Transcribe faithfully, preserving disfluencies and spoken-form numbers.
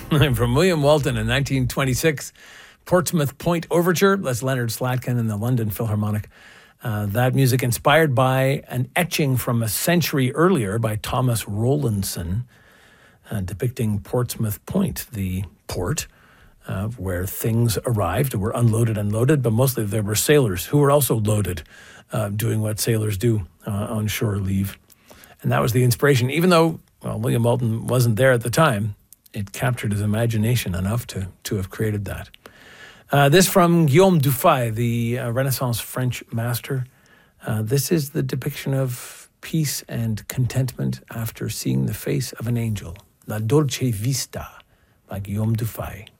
From William Walton in nineteen twenty-six, Portsmouth Point Overture. That's Leonard Slatkin and the London Philharmonic. Uh, that music inspired by an etching from a century earlier by Thomas Rowlandson, uh, depicting Portsmouth Point, the port uh, where things arrived, were unloaded and loaded, but mostly there were sailors who were also loaded, uh, doing what sailors do uh, on shore leave. And that was the inspiration. Even though well, William Walton wasn't there at the time, it captured his imagination enough to, to have created that. Uh, this from Guillaume Dufay, the uh, Renaissance French master. Uh, this is the depiction of peace and contentment after seeing the face of an angel. La Dolce Vista by Guillaume Dufay.